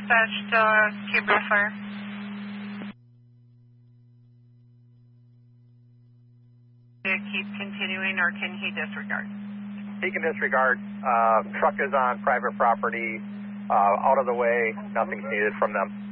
dispatched Gabriel Fire. Keep continuing, or can he disregard? He can disregard. Truck is on private property, out of the way. Nothing's needed from them.